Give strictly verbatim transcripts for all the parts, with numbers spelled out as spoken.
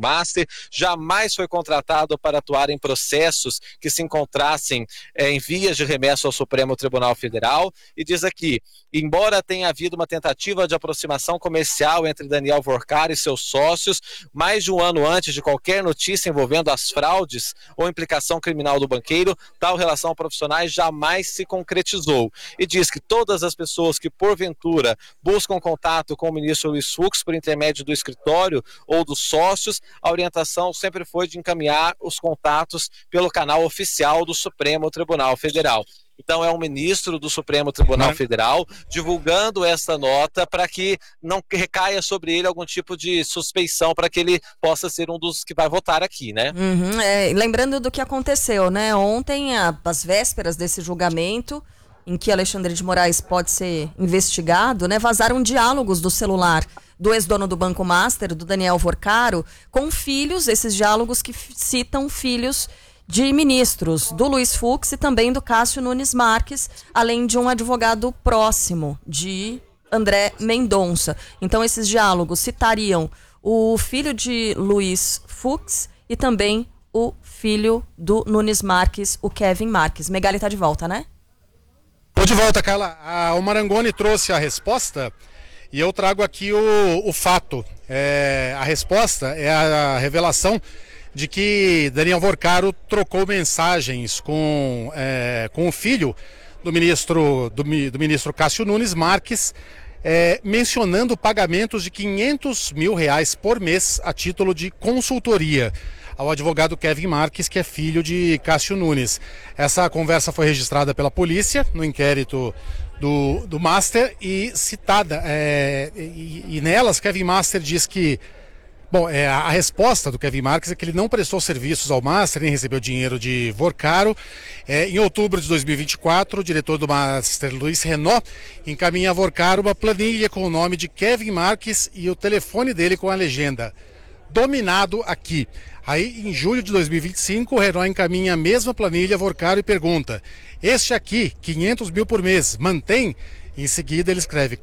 Master, jamais foi contratado para atuar em processos que se encontrassem é, em vias de remessa ao Supremo Tribunal Federal, e diz aqui, embora tenha havido uma tentativa de aproximação comercial entre Daniel Vorcaro e seus sócios, mais de um ano antes de qualquer notícia envolvendo as fraudes ou implicação criminal do banqueiro, tal relação profissionais jamais se concretizou. E diz que todas as pessoas que, porventura, buscam contato com o ministro Luiz Fux por intermédio do escritório ou dos sócios, a orientação sempre foi de encaminhar os contatos pelo canal oficial do Supremo Tribunal Federal. Então é um ministro do Supremo Tribunal Federal divulgando essa nota para que não recaia sobre ele algum tipo de suspeição, para que ele possa ser um dos que vai votar aqui, né? Uhum, é, lembrando do que aconteceu, né? Ontem, a, às vésperas desse julgamento, em que Alexandre de Moraes pode ser investigado, né? Vazaram diálogos do celular do ex-dono do Banco Master, do Daniel Vorcaro, com filhos, esses diálogos que citam filhos de ministros, do Luiz Fux e também do Cássio Nunes Marques, além de um advogado próximo, de André Mendonça. Então, esses diálogos citariam o filho de Luiz Fux e também o filho do Nunes Marques, o Kevin Marques. Megali está de volta, né? Estou de volta, Carla. A, o Marangoni trouxe a resposta e eu trago aqui o, o fato. É, a resposta é a revelação de que Daniel Vorcaro trocou mensagens com, é, com o filho do ministro, do, do ministro Cássio Nunes Marques, é, mencionando pagamentos de quinhentos mil reais por mês a título de consultoria ao advogado Kevin Marques, que é filho de Cássio Nunes. Essa conversa foi registrada pela polícia no inquérito do, do Master e citada, é, e, e nelas Kevin Master diz que Bom, é, a resposta do Kevin Marques é que ele não prestou serviços ao Master, nem recebeu dinheiro de Vorcaro. É, em outubro de dois mil e vinte e quatro, o diretor do Master, Luiz Renault, encaminha a Vorcaro uma planilha com o nome de Kevin Marques e o telefone dele com a legenda "Dominado aqui". Aí, em julho de dois mil e vinte e cinco, o Renault encaminha a mesma planilha a Vorcaro e pergunta: "Este aqui, quinhentos mil por mês, mantém?" Em seguida ele escreve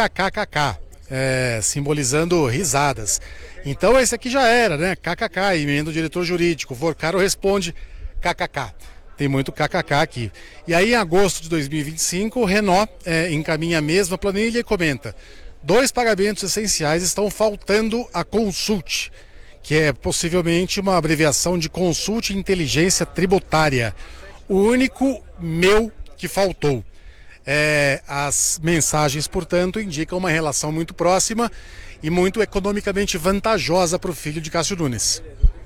kkkk, é, simbolizando risadas. Então esse aqui já era, né? Kkk, emenda o diretor jurídico. Vorcaro responde kkk. Tem muito kkk aqui. E aí, em agosto de dois mil e vinte e cinco, o Renault é, encaminha a mesma planilha e comenta: dois pagamentos essenciais estão faltando a Consult, que é possivelmente uma abreviação de Consulte Inteligência Tributária. O único meu que faltou. É, as mensagens, portanto, indicam uma relação muito próxima e muito economicamente vantajosa para o filho de Cássio Nunes.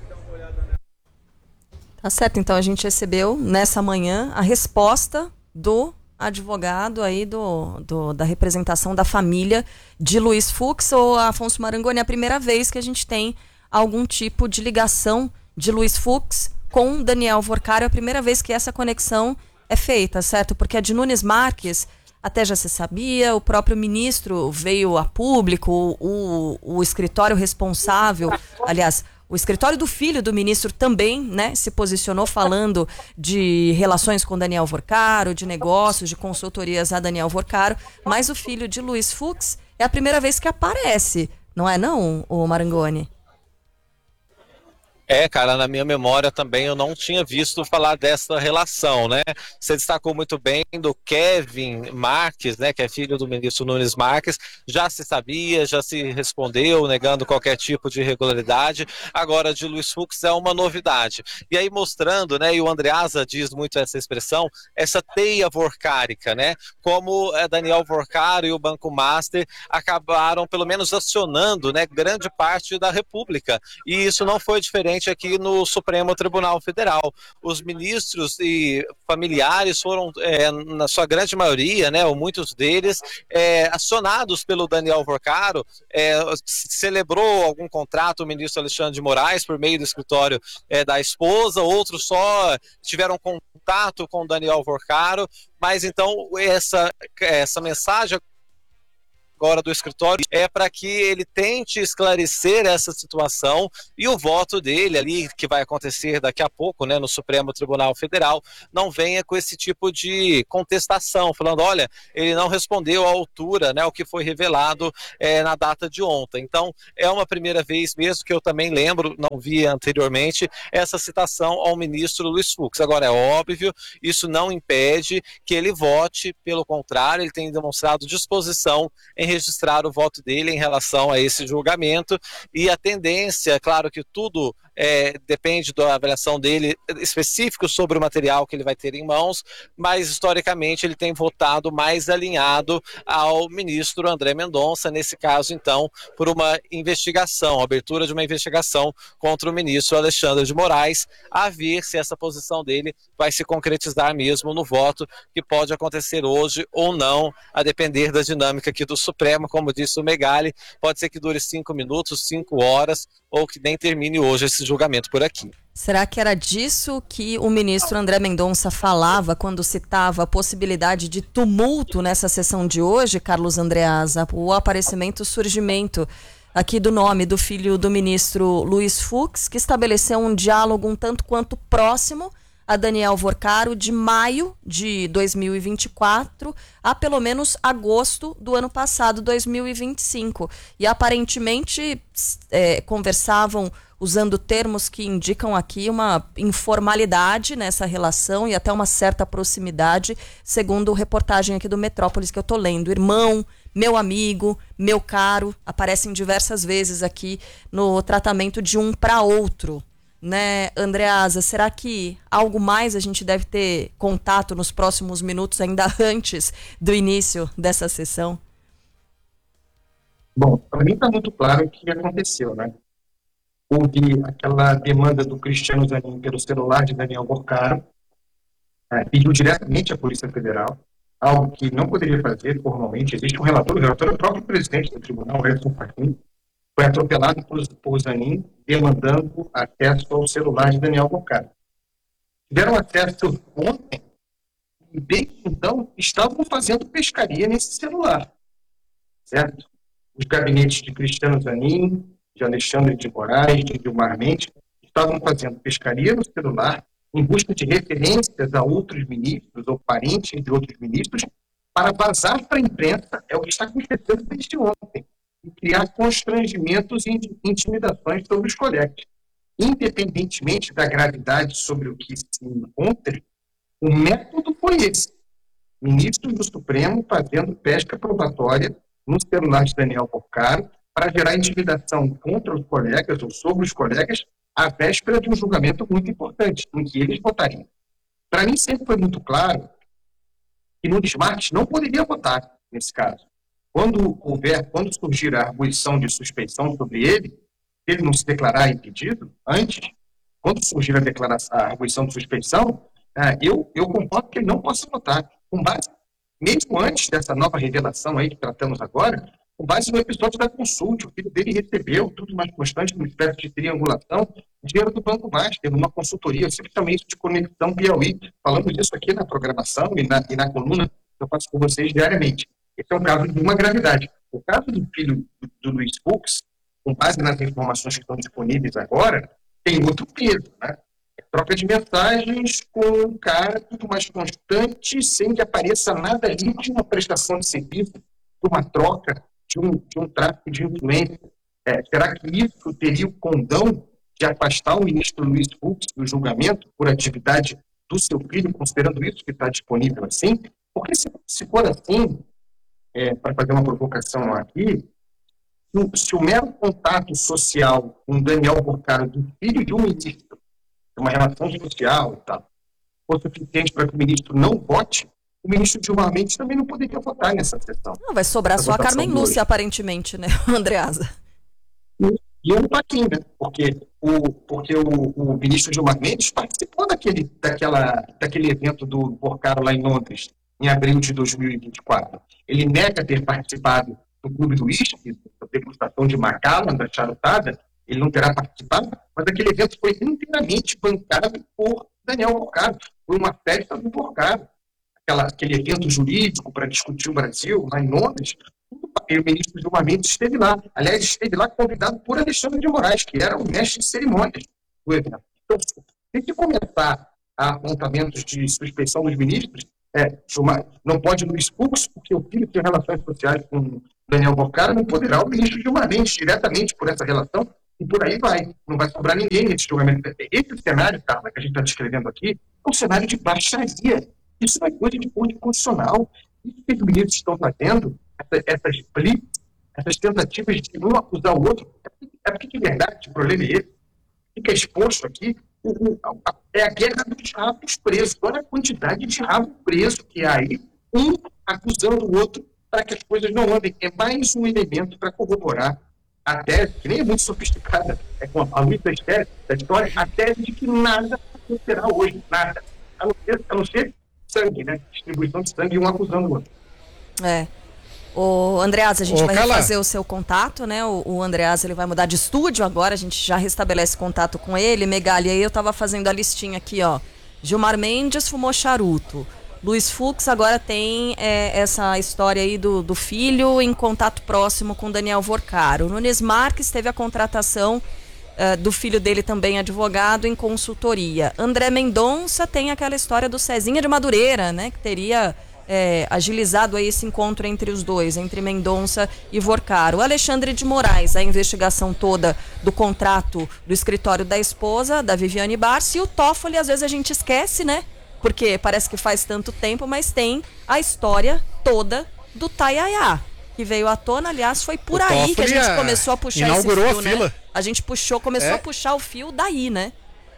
Tá certo, então a gente recebeu nessa manhã a resposta do advogado aí do, do, da representação da família de Luiz Fux. Ou Afonso Marangoni, é a primeira vez que a gente tem algum tipo de ligação de Luiz Fux com Daniel Vorcaro, é a primeira vez que essa conexão é feita, certo? Porque a de Nunes Marques até já se sabia, o próprio ministro veio a público, o, o escritório responsável, aliás, o escritório do filho do ministro também, né, se posicionou falando de relações com Daniel Vorcaro, de negócios, de consultorias a Daniel Vorcaro, mas o filho de Luiz Fux é a primeira vez que aparece, não é não, o Marangoni? É, cara, na minha memória também eu não tinha visto falar dessa relação, né? Você destacou muito bem do Kevin Marques, né, que é filho do ministro Nunes Marques, já se sabia, já se respondeu, negando qualquer tipo de irregularidade. Agora, de Luiz Fux é uma novidade. E aí mostrando, né, e o Andreasa diz muito essa expressão, essa teia vorcárica, né? Como é, Daniel Vorcaro e o Banco Master acabaram, pelo menos, acionando, né, grande parte da República. E isso não foi diferente aqui no Supremo Tribunal Federal. Os ministros e familiares foram, é, na sua grande maioria, né, ou muitos deles, é, acionados pelo Daniel Vorcaro. É, celebrou algum contrato o ministro Alexandre de Moraes por meio do escritório é, da esposa, outros só tiveram contato com o Daniel Vorcaro, mas então essa, essa mensagem agora do escritório é para que ele tente esclarecer essa situação e o voto dele ali, que vai acontecer daqui a pouco, né, no Supremo Tribunal Federal, não venha com esse tipo de contestação, falando, olha, ele não respondeu à altura, né, o que foi revelado é, na data de ontem. Então, é uma primeira vez mesmo que eu também lembro, não vi anteriormente, essa citação ao ministro Luiz Fux. Agora, é óbvio, isso não impede que ele vote, pelo contrário, ele tem demonstrado disposição em registrar o voto dele em relação a esse julgamento, e a tendência, claro que tudo é, depende da avaliação dele específico sobre o material que ele vai ter em mãos, mas historicamente ele tem votado mais alinhado ao ministro André Mendonça, nesse caso então, por uma investigação, abertura de uma investigação contra o ministro Alexandre de Moraes, a ver se essa posição dele vai se concretizar mesmo no voto, que pode acontecer hoje ou não, a depender da dinâmica aqui do Supremo. Como disse o Megali, pode ser que dure cinco minutos, cinco horas, ou que nem termine hoje esse julgamento por aqui. Será que era disso que o ministro André Mendonça falava quando citava a possibilidade de tumulto nessa sessão de hoje, Carlos Andreasa? O aparecimento, o surgimento aqui do nome do filho do ministro Luiz Fux, que estabeleceu um diálogo um tanto quanto próximo a Daniel Vorcaro de maio de dois mil e vinte e quatro a pelo menos agosto do ano passado, dois mil e vinte e cinco. E aparentemente é, conversavam usando termos que indicam aqui uma informalidade nessa relação e até uma certa proximidade, segundo reportagem aqui do Metrópolis que eu estou lendo. Irmão, meu amigo, meu caro, aparecem diversas vezes aqui no tratamento de um para outro. Né, Andreasa, será que algo mais a gente deve ter contato nos próximos minutos, ainda antes do início dessa sessão? Bom, para mim está muito claro o que aconteceu, né? Houve aquela demanda do Cristiano Zanin pelo celular de Daniel Vorcaro, é, pediu diretamente à Polícia Federal, algo que não poderia fazer formalmente. Existe um relator, o relator é o próprio presidente do tribunal, Edson Fachin, foi atropelado por, por Zanin, demandando acesso ao celular de Daniel Vorcaro. Tiveram acesso ontem, e desde então estavam fazendo pescaria nesse celular, certo? Os gabinetes de Cristiano Zanin, de Alexandre de Moraes, de Gilmar Mendes, estavam fazendo pescaria no celular em busca de referências a outros ministros ou parentes de outros ministros para vazar para a imprensa, é o que está acontecendo desde ontem, e criar constrangimentos e intimidações sobre os colegas. Independentemente da gravidade sobre o que se encontre, o método foi esse. Ministros do Supremo fazendo pesca probatória no celular de Daniel Vorcaro para gerar intimidação contra os colegas ou sobre os colegas à véspera de um julgamento muito importante, em que eles votariam. Para mim sempre foi muito claro que Nunes Marques não poderia votar nesse caso. Quando houver, quando surgir a arguição de suspeição sobre ele, se ele não se declarar impedido, antes, quando surgir a, declaração, a arguição de suspeição, eu, eu concordo que ele não possa votar. Com base, mesmo antes dessa nova revelação aí que tratamos agora, com base no episódio da Consulte, o filho dele recebeu, tudo mais constante, uma espécie de triangulação, dinheiro do Banco Master, numa consultoria. Eu sempre chamei isso de Conexão Piauí. Falamos disso aqui na programação e na, e na coluna que eu faço com vocês diariamente. Esse é um caso de uma gravidade. O caso do filho do, do Luiz Fux, com base nas informações que estão disponíveis agora, tem outro peso, né? É troca de mensagens com um cara tudo mais constante, sem que apareça nada ali de uma prestação de serviço, de uma troca, de um, de um tráfico de influência. É, será que isso teria o condão de afastar o ministro Luiz Fux do julgamento por atividade do seu filho, considerando isso que está disponível assim? Porque se, se for assim, É, para fazer uma provocação aqui, se, se o mero contato social com Daniel Vorcaro, do filho de um ministro, uma relação social e tal, for suficiente para que o ministro não vote, o ministro Gilmar Mendes também não poderia votar nessa sessão. Não, vai sobrar só a Carmen Lúcia, aparentemente, né, Andreasa? E eu não aqui, né? Porque o, porque o, o ministro Gilmar Mendes participou daquele, daquela, daquele evento do Vorcaro lá em Londres, em abril de dois mil e vinte e quatro. Ele nega ter participado do Clube do Uísque, da degustação de Macallan, da charutada, ele não terá participado, mas aquele evento foi inteiramente bancado por Daniel Vorcaro. Foi uma festa do Vorcaro. Aquela, aquele evento jurídico para discutir o Brasil, lá em Londres, tudo E o ministro Gilmar Mendes esteve lá. Aliás, esteve lá convidado por Alexandre de Moraes, que era o mestre de cerimônias do evento. Então, se se começar a apontamentos de suspeição dos ministros, é, Gilmar, não pode Luiz Fux, porque o filho tem relações sociais com Daniel Boccaro, não poderá o ministro Gilmar Mendes diretamente por essa relação, e por aí vai. Não vai sobrar ninguém nesse julgamento. Esse cenário, Carla, que a gente está descrevendo aqui, é um cenário de baixaria. Isso não é coisa de corte constitucional. Isso que os ministros estão fazendo, essa, essas blitz, essas tentativas de um acusar o outro, é porque, de verdade, o problema é esse. Fica exposto aqui, o, o, a, é a guerra dos rabos presos. Olha a quantidade de rabo preso que há aí, um acusando o outro para que as coisas não andem. É mais um elemento para corroborar a tese, que nem é muito sofisticada, é com a luz da história, da história, a tese de que nada acontecerá hoje, nada. A não ser, a não ser sangue, né? Distribuição de sangue, um acusando o outro. É. O Andreas, a gente Ô, vai Carla. fazer o seu contato, né? O, o Andreas, ele vai mudar de estúdio agora, a gente já restabelece contato com ele. Megali, aí eu tava fazendo a listinha aqui, ó. Gilmar Mendes fumou charuto. Luiz Fux agora tem é, essa história aí do, do filho em contato próximo com Daniel Boccaro. O Nunes Marques teve a contratação uh, do filho dele também advogado em consultoria. André Mendonça tem aquela história do Cezinha de Madureira, né? Que teria é, agilizado aí esse encontro entre os dois, entre Mendonça e Boccaro. O Alexandre de Moraes, a investigação toda do contrato do escritório da esposa, da Viviane Barsi. E o Toffoli, às vezes a gente esquece, né? Porque parece que faz tanto tempo, mas tem a história toda do Tayaya, que veio à tona. Aliás, foi por O aí que a gente Toffoli, começou a puxar inaugurou esse fio, a né? fila. A gente puxou, começou É. a puxar o fio daí, né?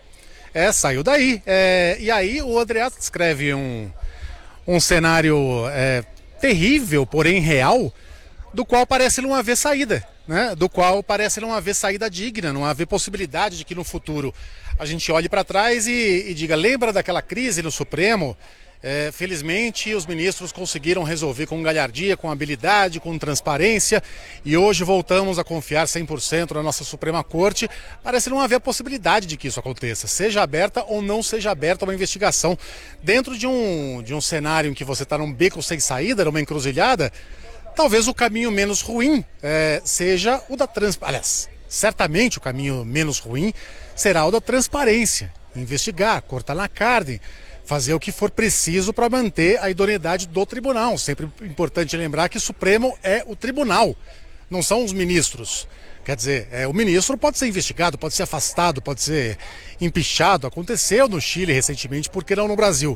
É, saiu daí. É, e aí o Andreas descreve um, um cenário é, terrível, porém real, do qual parece não haver saída, né? Do qual parece não haver saída digna, não haver possibilidade de que no futuro a gente olhe para trás e, e diga, lembra daquela crise no Supremo? É, felizmente os ministros conseguiram resolver com galhardia, com habilidade, com transparência, e hoje voltamos a confiar cem por cento na nossa Suprema Corte. Parece não haver a possibilidade de que isso aconteça, seja aberta ou não seja aberta uma investigação. Dentro de um, de um cenário em que você está num beco sem saída, numa encruzilhada, talvez o caminho menos ruim é, seja o da transparência. Aliás, certamente o caminho menos ruim será o da transparência. Investigar, cortar na carne, fazer o que for preciso para manter a idoneidade do tribunal. Sempre importante lembrar que o Supremo é o tribunal, não são os ministros. Quer dizer, é, o ministro pode ser investigado, pode ser afastado, pode ser empichado. Aconteceu no Chile recentemente, por que não no Brasil?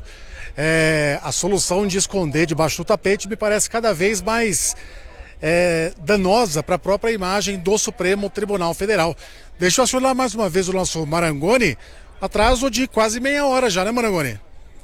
É, a solução de esconder debaixo do tapete me parece cada vez mais é, danosa para a própria imagem do Supremo Tribunal Federal. Deixa eu acionar mais uma vez o nosso Marangoni. Atraso de quase meia hora já, né, Marangoni?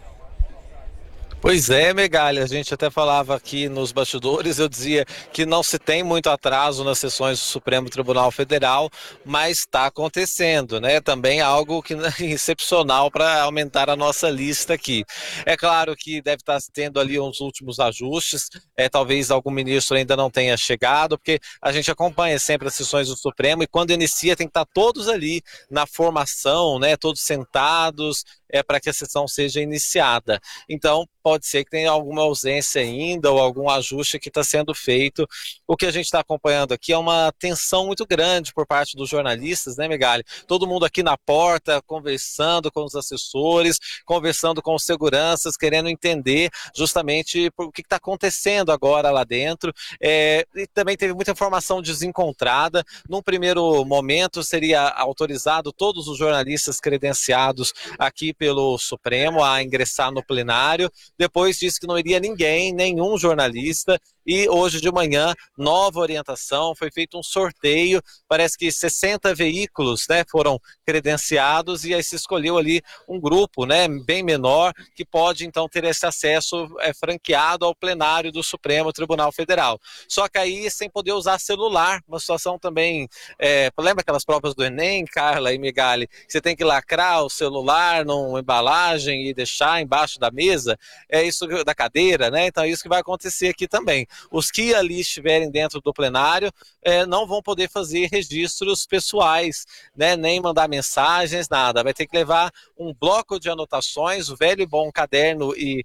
Pois é, Megali, a gente até falava aqui nos bastidores, eu dizia que não se tem muito atraso nas sessões do Supremo Tribunal Federal, mas está acontecendo, né? Também algo que é excepcional para aumentar a nossa lista aqui. É claro que deve estar tendo ali uns últimos ajustes, é, talvez algum ministro ainda não tenha chegado, porque a gente acompanha sempre as sessões do Supremo e quando inicia tem que estar todos ali na formação, né? Todos sentados, é, para que a sessão seja iniciada. Então, pode ser que tenha alguma ausência ainda ou algum ajuste que está sendo feito. O que a gente está acompanhando aqui é uma tensão muito grande por parte dos jornalistas, né, Megali? Todo mundo aqui na porta, conversando com os assessores, conversando com os seguranças, querendo entender justamente o que está acontecendo agora lá dentro. É, e também teve muita informação desencontrada. Num primeiro momento, seria autorizado todos os jornalistas credenciados aqui pelo Supremo a ingressar no plenário. Depois disse que não iria ninguém, nenhum jornalista. E hoje de manhã, nova orientação, foi feito um sorteio, parece que sessenta veículos, né, foram credenciados e aí se escolheu ali um grupo, né, bem menor, que pode então ter esse acesso é, franqueado ao plenário do Supremo Tribunal Federal. Só que aí sem poder usar celular, uma situação também, é, lembra aquelas provas do Enem, Carla e Megali, você tem que lacrar o celular numa embalagem e deixar embaixo da mesa, é isso da cadeira, né, então é isso que vai acontecer aqui também. Os que ali estiverem dentro do plenário é, não vão poder fazer registros pessoais, né, nem mandar mensagens, nada. Vai ter que levar um bloco de anotações, o velho e bom caderno e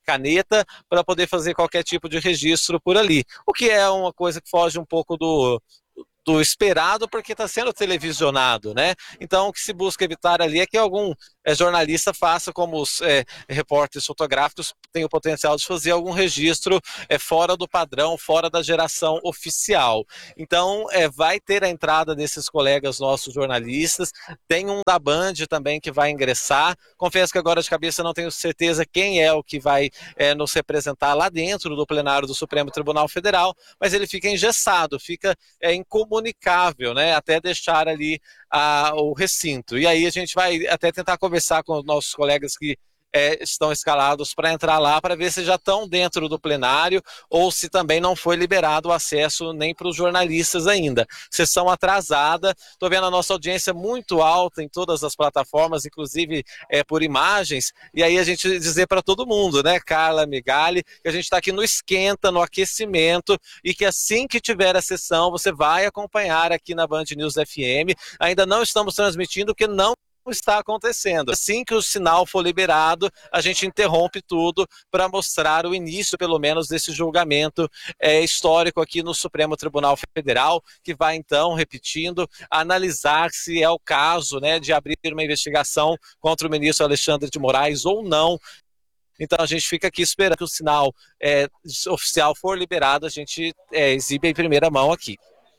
caneta para poder fazer qualquer tipo de registro por ali. O que é uma coisa que foge um pouco do... do esperado, porque está sendo televisionado, né? Então, o que se busca evitar ali é que algum é, jornalista faça, como os é, repórteres fotográficos têm o potencial de fazer algum registro é, fora do padrão, fora da geração oficial. Então, é, vai ter a entrada desses colegas nossos jornalistas, tem um da Band também que vai ingressar. Confesso que agora de cabeça não tenho certeza quem é o que vai é, nos representar lá dentro do plenário do Supremo Tribunal Federal, mas ele fica engessado, fica é, incomum comunicável, né, até deixar ali a, o recinto. E aí a gente vai até tentar conversar com os nossos colegas que é, estão escalados para entrar lá, para ver se já estão dentro do plenário ou se também não foi liberado o acesso nem para os jornalistas ainda. Sessão atrasada, estou vendo a nossa audiência muito alta em todas as plataformas, inclusive é, por imagens, e aí a gente dizer para todo mundo, né, Carla Megali, que a gente está aqui no esquenta, no aquecimento, e que assim que tiver a sessão, você vai acompanhar aqui na Band News F M. Ainda não estamos transmitindo, porque não está acontecendo. Assim que o sinal for liberado, a gente interrompe tudo para mostrar o início, pelo menos, desse julgamento é, histórico aqui no Supremo Tribunal Federal, que vai então, repetindo, analisar se é o caso, né, de abrir uma investigação contra o ministro Alexandre de Moraes ou não. Então a gente fica aqui esperando que o sinal é, oficial for liberado, a gente é, exibe em primeira mão aqui.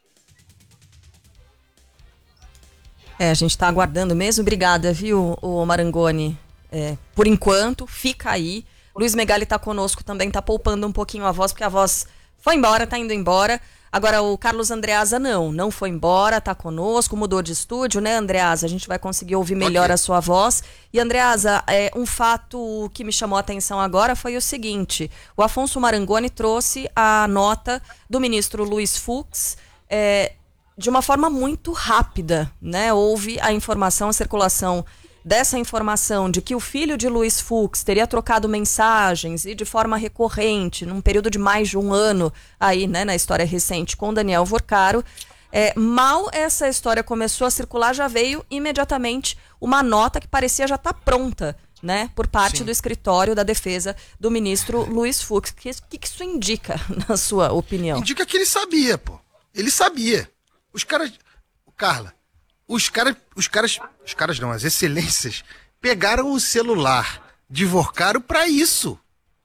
É, a gente está aguardando mesmo. Obrigada, viu, o Marangoni? É, por enquanto, fica aí. Luiz Megali está conosco também, está poupando um pouquinho a voz, porque a voz foi embora, está indo embora. Agora o Carlos Andreasa não, não foi embora, está conosco, mudou de estúdio, né, Andreasa? A gente vai conseguir ouvir melhor okay. a sua voz. E, Andreasa, é, um fato que me chamou a atenção agora foi o seguinte: o Afonso Marangoni trouxe a nota do ministro Luiz Fux, é, de uma forma muito rápida, né? Houve a informação, a circulação dessa informação de que o filho de Luiz Fux teria trocado mensagens e de forma recorrente, num período de mais de um ano, aí, né, na história recente, com Daniel Vorcaro. É, mal essa história começou a circular, já veio imediatamente uma nota que parecia já estar pronta, né, por parte Sim. do escritório da defesa do ministro Luiz Fux. O que, que, que isso indica, na sua opinião? Indica que ele sabia, pô. Ele sabia. Os caras, Carla, os caras, os caras, os caras não, as excelências pegaram o celular de Vorcaro para isso.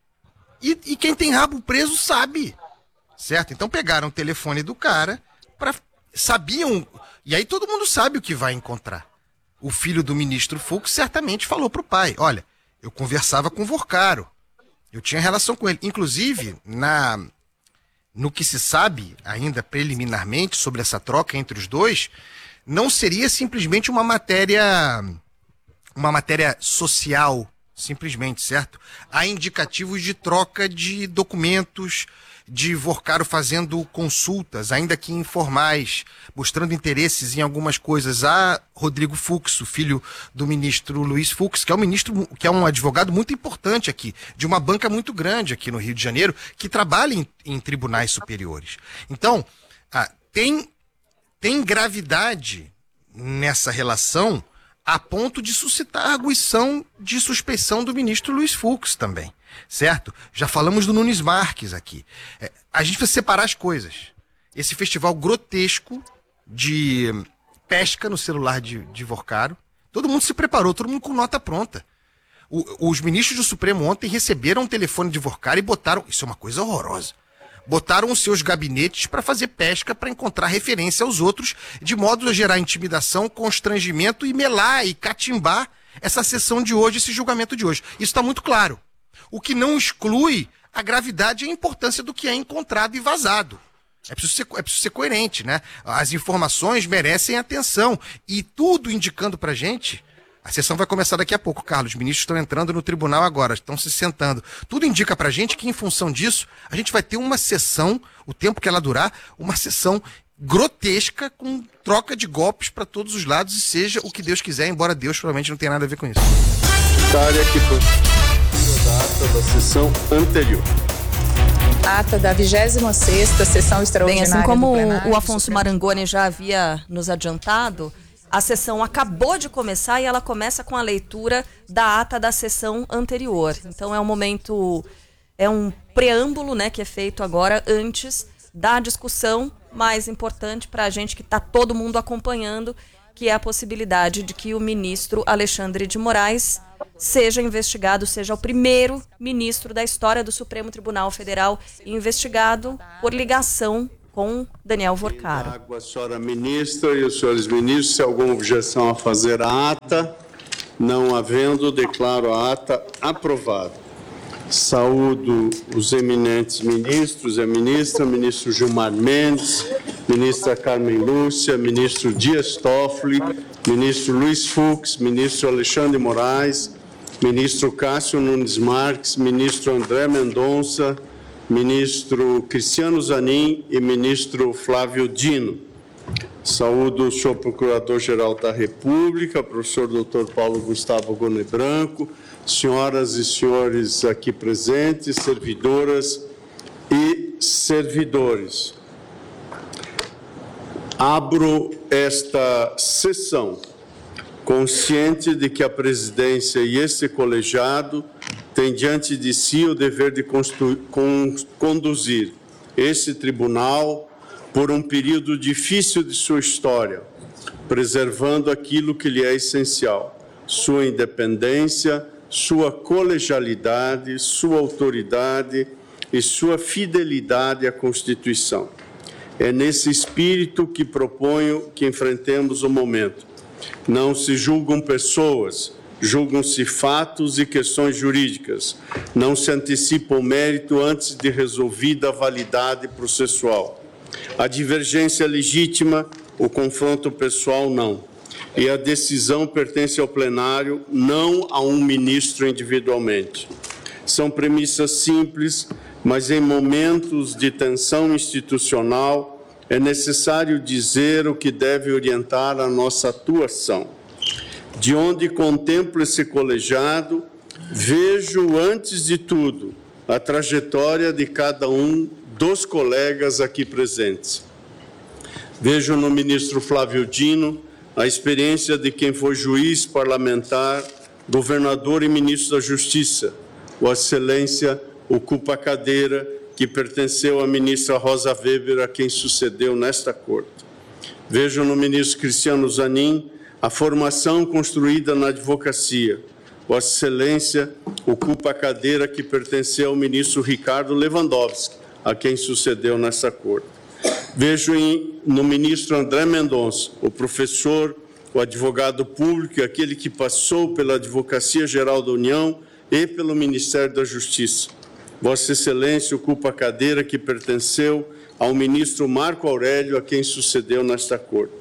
E, e quem tem rabo preso sabe, certo? Então pegaram o telefone do cara, pra, sabiam, e aí todo mundo sabe o que vai encontrar. O filho do ministro Fux certamente falou pro pai: olha, eu conversava com Vorcaro, eu tinha relação com ele, inclusive na... no que se sabe, ainda preliminarmente, sobre essa troca entre os dois, não seria simplesmente uma matéria, uma matéria social, simplesmente, certo? Há indicativos de troca de documentos, de Vorcaro fazendo consultas, ainda que informais, mostrando interesses em algumas coisas a Rodrigo Fux, o filho do ministro Luiz Fux, que é um ministro, que é um advogado muito importante aqui, de uma banca muito grande aqui no Rio de Janeiro, que trabalha em, em tribunais superiores. Então, ah, tem, tem gravidade nessa relação a ponto de suscitar arguição de suspeição do ministro Luiz Fux também. Certo? Já falamos do Nunes Marques aqui. É, a gente precisa separar as coisas. Esse festival grotesco de pesca no celular de, de Vorcaro, todo mundo se preparou, todo mundo com nota pronta. O, os ministros do Supremo ontem receberam um telefone de Vorcaro e botaram, isso é uma coisa horrorosa, botaram os seus gabinetes para fazer pesca, para encontrar referência aos outros, de modo a gerar intimidação, constrangimento e melar e catimbar essa sessão de hoje, esse julgamento de hoje. Isso está muito claro. O que não exclui a gravidade e a importância do que é encontrado e vazado. É preciso ser, é preciso ser coerente, né? As informações merecem atenção. E tudo indicando pra gente... A sessão vai começar daqui a pouco, Carlos. Os ministros estão entrando no tribunal agora, estão se sentando. Tudo indica pra gente que, em função disso, a gente vai ter uma sessão, o tempo que ela durar, uma sessão grotesca, com troca de golpes para todos os lados, e seja o que Deus quiser, embora Deus provavelmente não tenha nada a ver com isso. Área que foi a data da sessão anterior. Ata da vigésima sexta sessão extraordinária. Bem, assim como do plenário o Afonso Marangoni já havia nos adiantado, A sessão acabou de começar e ela começa com a leitura da ata da sessão anterior. Então é um momento, é um preâmbulo, né, que é feito agora antes da discussão mais importante para a gente que está todo mundo acompanhando, que é a possibilidade de que o ministro Alexandre de Moraes seja investigado, seja o primeiro ministro da história do Supremo Tribunal Federal investigado por ligação com Daniel Vorcaro. Água, a senhora ministra e os senhores ministros, se há alguma objeção a fazer à ata, não havendo, declaro a ata aprovada. Saúdo os eminentes ministros e a ministra, ministro Gilmar Mendes, ministra Carmen Lúcia, ministro Dias Toffoli, ministro Luiz Fux, ministro Alexandre de Moraes, ministro Cássio Nunes Marques, ministro André Mendonça, ministro Cristiano Zanin e ministro Flávio Dino. Saúdo o senhor Procurador-Geral da República, professor doutor Paulo Gustavo Gone Branco, senhoras e senhores aqui presentes, servidoras e servidores. Abro esta sessão consciente de que a presidência e este colegiado têm diante de si o dever de con conduzir este tribunal por um período difícil de sua história, preservando aquilo que lhe é essencial, sua independência, sua colegialidade, sua autoridade e sua fidelidade à Constituição. É nesse espírito que proponho que enfrentemos o momento. Não se julgam pessoas, julgam-se fatos e questões jurídicas. Não se antecipa o mérito antes de resolvida a validade processual. A divergência é legítima, o confronto pessoal não. E a decisão pertence ao plenário, não a um ministro individualmente. São premissas simples, mas em momentos de tensão institucional é necessário dizer o que deve orientar a nossa atuação. De onde contemplo esse colegiado, vejo, antes de tudo, a trajetória de cada um dos colegas aqui presentes. Vejo no ministro Flávio Dino a experiência de quem foi juiz, parlamentar, governador e ministro da Justiça. Vossa Excelência ocupa a cadeira que pertenceu à ministra Rosa Weber, a quem sucedeu nesta corte. Vejo no ministro Cristiano Zanin a formação construída na advocacia. Vossa Excelência ocupa a cadeira que pertenceu ao ministro Ricardo Lewandowski, a quem sucedeu nesta corte. Vejo em, no ministro André Mendonça, o professor, o advogado público, aquele que passou pela Advocacia Geral da União e pelo Ministério da Justiça. Vossa Excelência ocupa a cadeira que pertenceu ao ministro Marco Aurélio, a quem sucedeu nesta corte.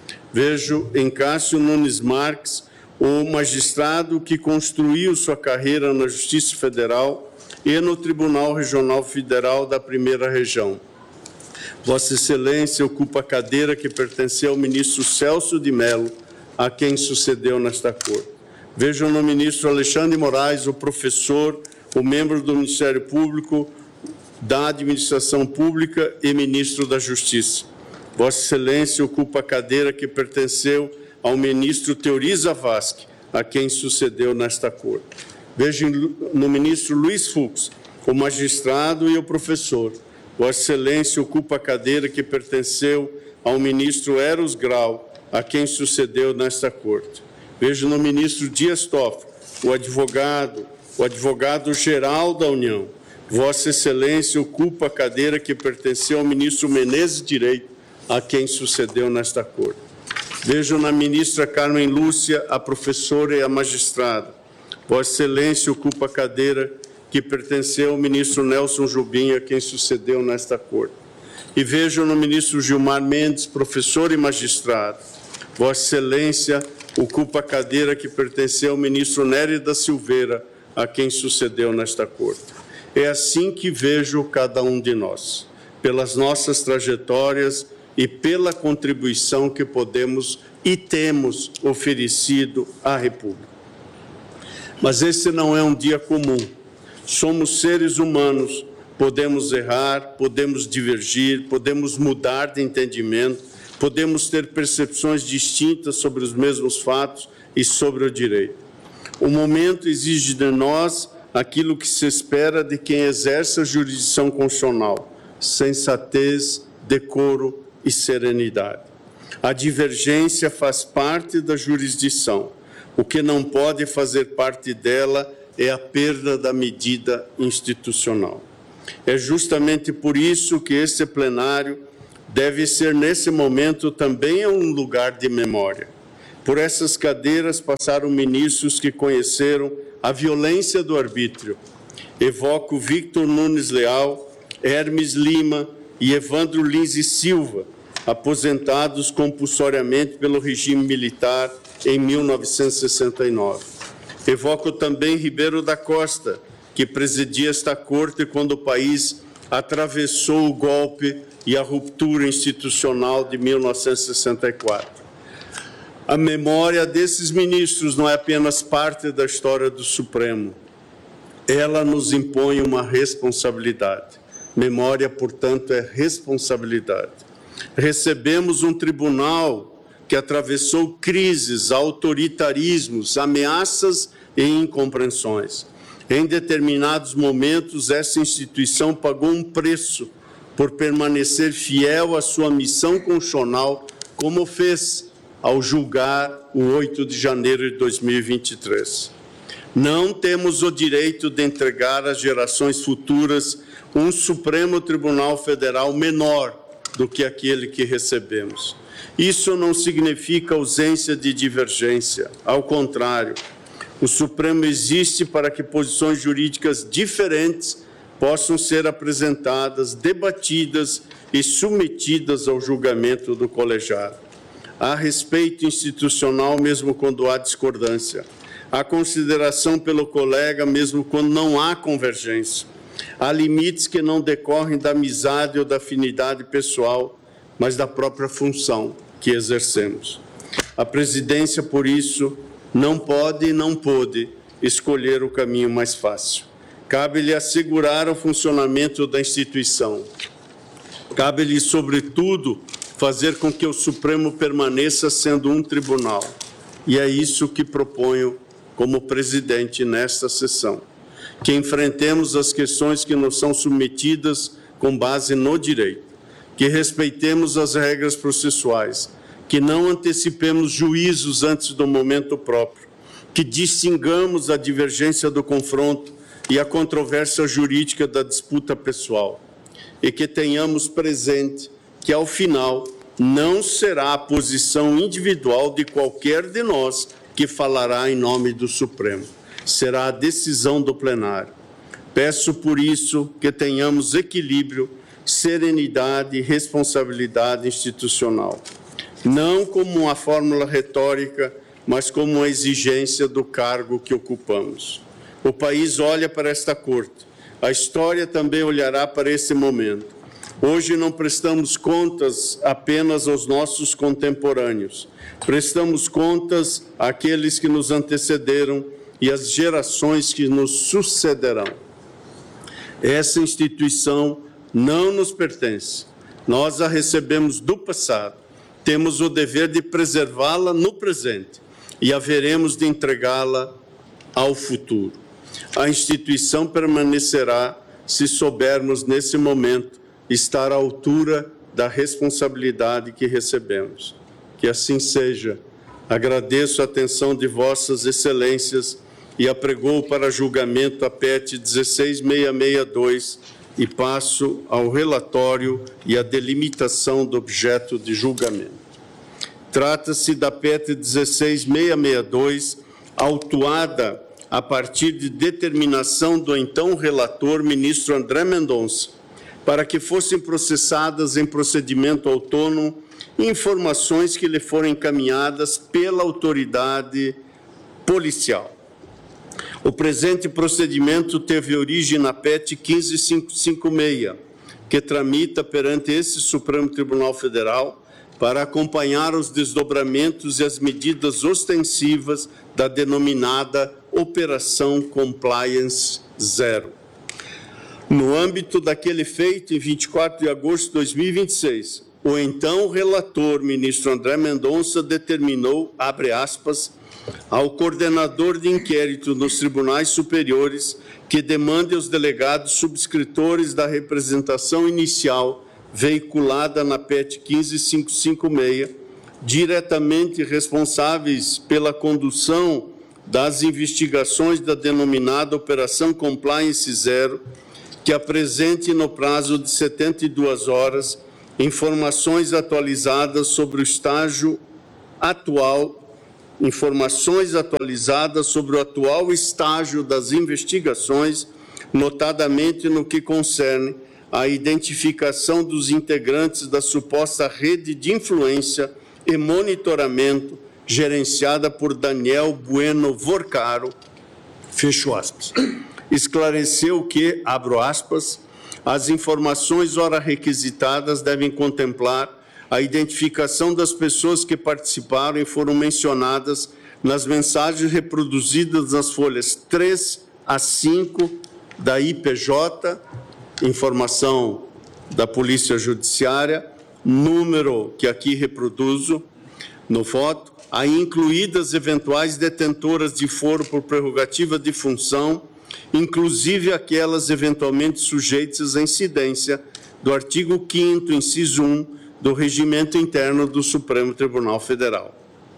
Vejo em Cássio Nunes Marques o magistrado que construiu sua carreira na Justiça Federal e no Tribunal Regional Federal da Primeira Região. Vossa Excelência ocupa a cadeira que pertenceu ao ministro Celso de Mello, a quem sucedeu nesta corte. Vejo no ministro Alexandre de Moraes o professor, o membro do Ministério Público, da Administração Pública e ministro da Justiça. Vossa Excelência ocupa a cadeira que pertenceu ao ministro Teori Zavascki, a quem sucedeu nesta corte. Vejo no ministro Luiz Fux o magistrado e o professor. Vossa Excelência ocupa a cadeira que pertenceu ao ministro Eros Grau, a quem sucedeu nesta corte. Vejo no ministro Dias Toffoli o advogado, o advogado-geral da União. Vossa Excelência ocupa a cadeira que pertenceu ao ministro Menezes Direito, a quem sucedeu nesta corte. Vejo na ministra Carmen Lúcia a professora e a magistrada. Vossa Excelência ocupa a cadeira que pertenceu ao ministro Nelson Jobim, a quem sucedeu nesta corte. E vejo no ministro Gilmar Mendes, professor e magistrado. Vossa Excelência ocupa a cadeira que pertenceu ao ministro Nery da Silveira, a quem sucedeu nesta corte. É assim que vejo cada um de nós, pelas nossas trajetórias e pela contribuição que podemos e temos oferecido à República. Mas esse não é um dia comum. Somos seres humanos, podemos errar, podemos divergir, podemos mudar de entendimento, podemos ter percepções distintas sobre os mesmos fatos e sobre o direito. O momento exige de nós aquilo que se espera de quem exerce a jurisdição constitucional: sensatez, decoro e serenidade. A divergência faz parte da jurisdição. O que não pode fazer parte dela é a perda da medida institucional. É justamente por isso que esse plenário deve ser, nesse momento, também um lugar de memória. Por essas cadeiras passaram ministros que conheceram a violência do arbítrio. Evoco Victor Nunes Leal, Hermes Lima e Evandro Lins e Silva, aposentados compulsoriamente pelo regime militar em mil novecentos e sessenta e nove. Evoco também Ribeiro da Costa, que presidia esta corte quando o país atravessou o golpe e a ruptura institucional de mil novecentos e sessenta e quatro. A memória desses ministros não é apenas parte da história do Supremo. Ela nos impõe uma responsabilidade. Memória, portanto, é responsabilidade. Recebemos um tribunal que atravessou crises, autoritarismos, ameaças e incompreensões. Em determinados momentos, essa instituição pagou um preço por permanecer fiel à sua missão constitucional, como fez ao julgar o oito de janeiro de dois mil e vinte e três. Não temos o direito de entregar às gerações futuras um Supremo Tribunal Federal menor do que aquele que recebemos. Isso não significa ausência de divergência, ao contrário. O Supremo existe para que posições jurídicas diferentes possam ser apresentadas, debatidas e submetidas ao julgamento do colegiado. Há respeito institucional mesmo quando há discordância. Há consideração pelo colega mesmo quando não há convergência. Há limites que não decorrem da amizade ou da afinidade pessoal, mas da própria função que exercemos. A presidência, por isso, não pode e não pôde escolher o caminho mais fácil. Cabe-lhe assegurar o funcionamento da instituição. Cabe-lhe, sobretudo, fazer com que o Supremo permaneça sendo um tribunal. E é isso que proponho como presidente nesta sessão. Que enfrentemos as questões que nos são submetidas com base no direito. Que respeitemos as regras processuais. Que não antecipemos juízos antes do momento próprio. Que distingamos a divergência do confronto e a controvérsia jurídica da disputa pessoal. E que tenhamos presente que, ao final, não será a posição individual de qualquer de nós que falará em nome do Supremo. Será a decisão do plenário. Peço, por isso, que tenhamos equilíbrio, serenidade e responsabilidade institucional. Não como uma fórmula retórica, mas como uma exigência do cargo que ocupamos. O país olha para esta corte. A história também olhará para esse momento. Hoje não prestamos contas apenas aos nossos contemporâneos. Prestamos contas àqueles que nos antecederam e às gerações que nos sucederão. Essa instituição não nos pertence. Nós a recebemos do passado. Temos o dever de preservá-la no presente e haveremos de entregá-la ao futuro. A instituição permanecerá se soubermos, nesse momento, estar à altura da responsabilidade que recebemos. Que assim seja. Agradeço a atenção de vossas excelências e apregoo para julgamento a P E T dezesseis mil seiscentos e sessenta e dois e passo ao relatório e à delimitação do objeto de julgamento. Trata-se da P E T dezesseis mil seiscentos e sessenta e dois, autuada a partir de determinação do então relator, ministro André Mendonça, para que fossem processadas em procedimento autônomo informações que lhe foram encaminhadas pela autoridade policial. O presente procedimento teve origem na P E T quinze mil quinhentos e cinquenta e seis, que tramita perante esse Supremo Tribunal Federal para acompanhar os desdobramentos e as medidas ostensivas da denominada Operação Compliance Zero. No âmbito daquele feito, em vinte e quatro de agosto de dois mil e vinte e seis, o então relator, ministro André Mendonça, determinou, abre aspas, ao coordenador de inquérito nos tribunais superiores que demande aos delegados subscritores da representação inicial veiculada na P E T quinze mil quinhentos e cinquenta e seis, diretamente responsáveis pela condução das investigações da denominada Operação Compliance Zero, que apresente no prazo de setenta e duas horas informações atualizadas sobre o estágio atual informações atualizadas sobre o atual estágio das investigações, notadamente no que concerne à identificação dos integrantes da suposta rede de influência e monitoramento gerenciada por Daniel Bueno Vorcaro, fecho aspas. Esclareceu que, abro aspas, as informações ora requisitadas devem contemplar a identificação das pessoas que participaram e foram mencionadas nas mensagens reproduzidas nas folhas três a cinco da I P J, informação da Polícia Judiciária, número que aqui reproduzo no voto, aí incluídas eventuais detentoras de foro por prerrogativa de função, inclusive aquelas eventualmente sujeitas à incidência do artigo quinto, inciso um, do Regimento Interno do Supremo Tribunal Federal.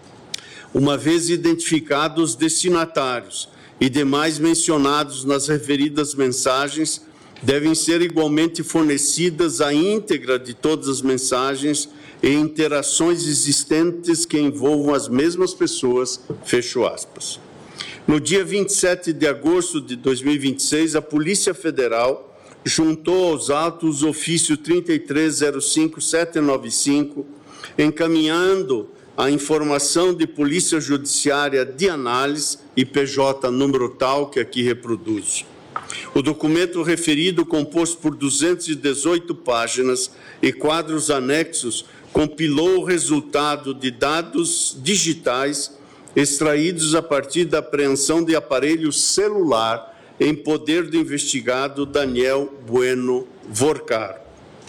Uma vez identificados os destinatários e demais mencionados nas referidas mensagens, devem ser igualmente fornecidas a íntegra de todas as mensagens e interações existentes que envolvam as mesmas pessoas, fecho aspas. No dia vinte e sete de agosto de dois mil e vinte e seis, a Polícia Federal juntou aos autos o ofício trinta e três zero cinco sete nove cinco, encaminhando a informação de Polícia Judiciária de análise, I P J número tal, que aqui reproduzo. O documento referido, composto por duzentas e dezoito páginas e quadros anexos, compilou o resultado de dados digitais extraídos a partir da apreensão de aparelho celular em poder do investigado Daniel Bueno Vorcaro.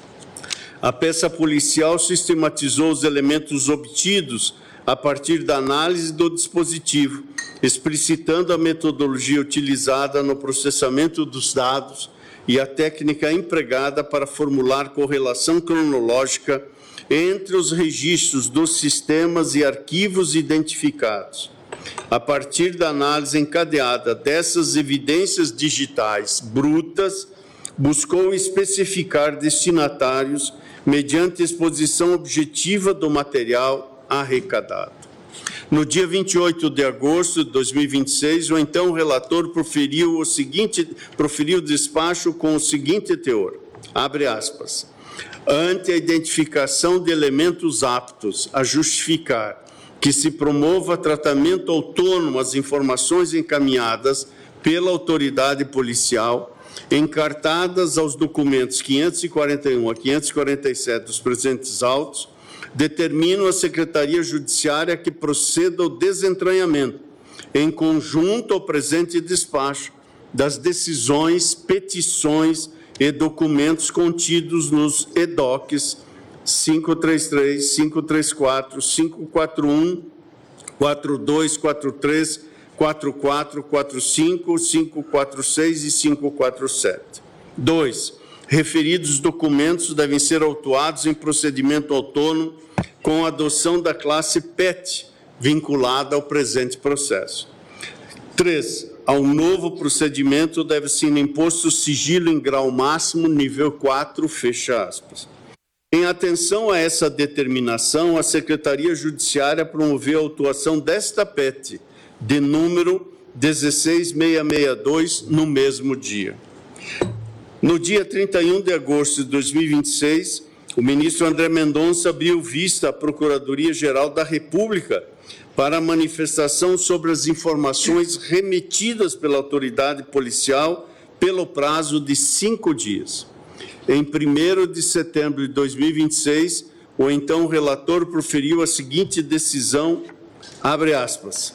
A peça policial sistematizou os elementos obtidos a partir da análise do dispositivo, explicitando a metodologia utilizada no processamento dos dados e a técnica empregada para formular correlação cronológica entre os registros dos sistemas e arquivos identificados. A partir da análise encadeada dessas evidências digitais brutas, buscou especificar destinatários mediante exposição objetiva do material arrecadado. No dia vinte e oito de agosto de dois mil e vinte e seis, o então relator proferiu o seguinte, proferiu o despacho com o seguinte teor, abre aspas, ante a identificação de elementos aptos a justificar que se promova tratamento autônomo às informações encaminhadas pela autoridade policial, encartadas aos documentos quinhentos e quarenta e um a quinhentos e quarenta e sete dos presentes autos, determinam a Secretaria Judiciária que proceda ao desentranhamento, em conjunto ao presente despacho, das decisões, petições e documentos contidos nos E D O Cs cinco três três, cinco três quatro, cinco quatro um, quatro dois quatro três, quatro quatro quatro cinco, cinco quatro seis e cinco quatro sete. dois. Referidos documentos devem ser autuados em procedimento autônomo com a adoção da classe P E T, vinculada ao presente processo. três. Ao novo procedimento deve ser imposto sigilo em grau máximo, nível quatro, fecha aspas. Em atenção a essa determinação, a Secretaria Judiciária promoveu a autuação desta P E T, de número dezesseis mil seiscentos e sessenta e dois, no mesmo dia. No dia trinta e um de agosto de dois mil e vinte e seis, o ministro André Mendonça abriu vista à Procuradoria-Geral da República para a manifestação sobre as informações remetidas pela autoridade policial pelo prazo de cinco dias. Em primeiro de setembro de dois mil e vinte e seis, o então relator proferiu a seguinte decisão, abre aspas,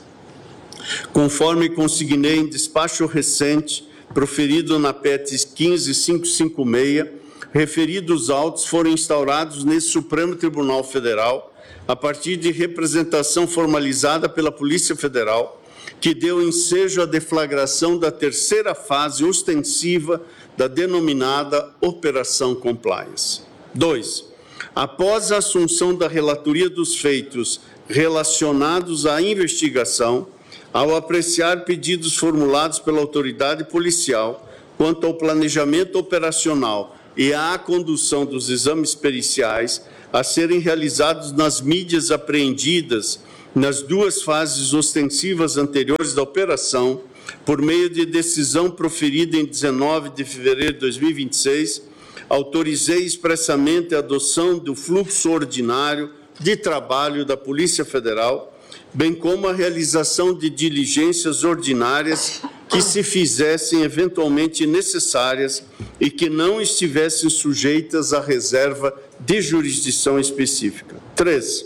conforme consignei em despacho recente, proferido na P E T quinze mil quinhentos e cinquenta e seis, referidos autos foram instaurados nesse Supremo Tribunal Federal a partir de representação formalizada pela Polícia Federal, que deu ensejo à deflagração da terceira fase ostensiva da denominada Operação Compliance. dois. Após a assunção da relatoria dos feitos relacionados à investigação, ao apreciar pedidos formulados pela autoridade policial quanto ao planejamento operacional e à condução dos exames periciais a serem realizados nas mídias apreendidas nas duas fases ostensivas anteriores da operação, por meio de decisão proferida em dezenove de fevereiro de dois mil e vinte e seis, autorizei expressamente a adoção do fluxo ordinário de trabalho da Polícia Federal, bem como a realização de diligências ordinárias que se fizessem eventualmente necessárias e que não estivessem sujeitas à reserva de jurisdição específica. três.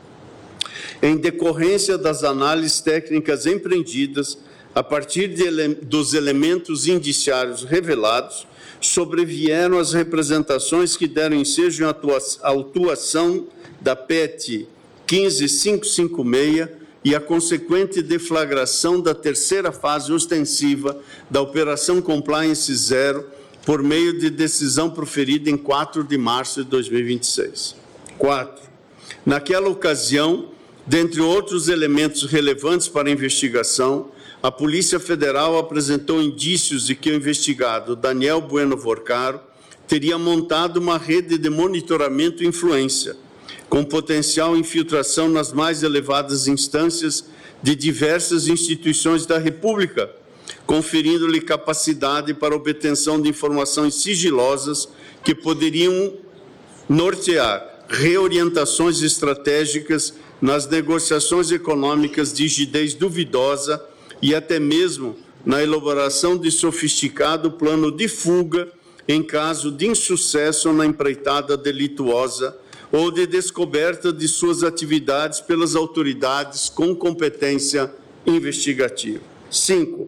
Em decorrência das análises técnicas empreendidas, a partir de ele- dos elementos indiciários revelados, sobrevieram as representações que deram ensejo à atua- à autuação da P E T quinze mil quinhentos e cinquenta e seis e a consequente deflagração da terceira fase ostensiva da Operação Compliance Zero, por meio de decisão proferida em quatro de março de dois mil e vinte e seis. quatro. Naquela ocasião, dentre outros elementos relevantes para a investigação, a Polícia Federal apresentou indícios de que o investigado Daniel Bueno Vorcaro teria montado uma rede de monitoramento e influência, com potencial infiltração nas mais elevadas instâncias de diversas instituições da República, conferindo-lhe capacidade para obtenção de informações sigilosas que poderiam nortear reorientações estratégicas nas negociações econômicas de rigidez duvidosa e até mesmo na elaboração de sofisticado plano de fuga em caso de insucesso na empreitada delituosa ou de descoberta de suas atividades pelas autoridades com competência investigativa. cinco.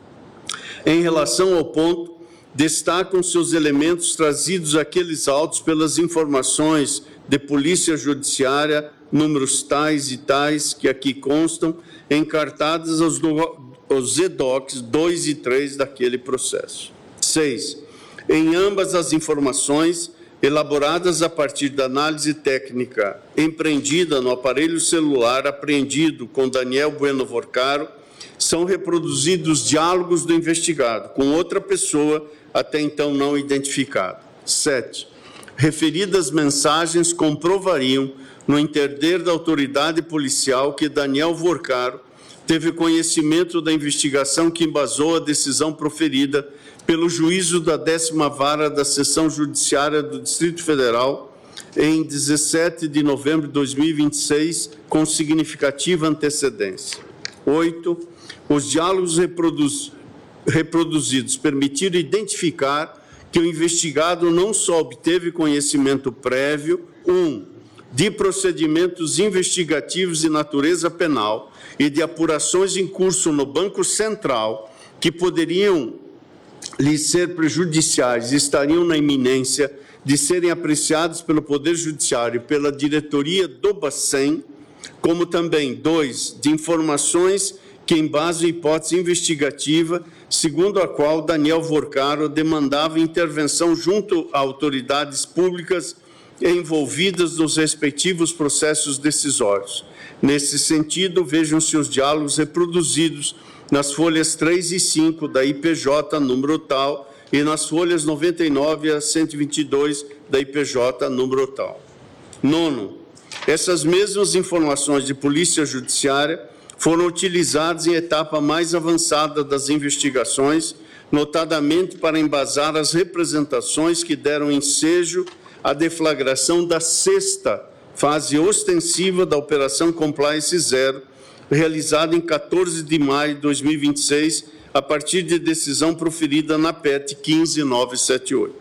Em relação ao ponto, destacam seus elementos trazidos àqueles autos pelas informações de Polícia Judiciária, números tais e tais que aqui constam, encartadas aos, aos E D O Cs dois e três daquele processo. seis. Em ambas as informações, elaboradas a partir da análise técnica empreendida no aparelho celular apreendido com Daniel Bueno Vorcaro, são reproduzidos diálogos do investigado com outra pessoa até então não identificada. sete. Referidas mensagens comprovariam, no entender da autoridade policial, que Daniel Vorcaro teve conhecimento da investigação que embasou a decisão proferida pelo juízo da décima vara da Seção Judiciária do Distrito Federal em dezessete de novembro de dois mil e vinte e seis, com significativa antecedência. oito. Os diálogos reproduz, reproduzidos permitiram identificar que o investigado não só obteve conhecimento prévio, um, de procedimentos investigativos de natureza penal e de apurações em curso no Banco Central que poderiam lhe ser prejudiciais e estariam na iminência de serem apreciados pelo Poder Judiciário e pela diretoria do Bacen, como também, dois, de informações que embasam a hipótese investigativa, segundo a qual Daniel Vorcaro demandava intervenção junto a autoridades públicas envolvidas nos respectivos processos decisórios. Nesse sentido, vejam-se os diálogos reproduzidos nas folhas três e cinco da I P J número tal e nas folhas noventa e nove a cento e vinte e dois da I P J número tal. Nono, essas mesmas informações de Polícia Judiciária foram utilizadas em etapa mais avançada das investigações, notadamente para embasar as representações que deram ensejo à deflagração da sexta fase ostensiva da Operação Compliance Zero, realizada em quatorze de maio de dois mil e vinte e seis, a partir de decisão proferida na P E T quinze mil novecentos e setenta e oito.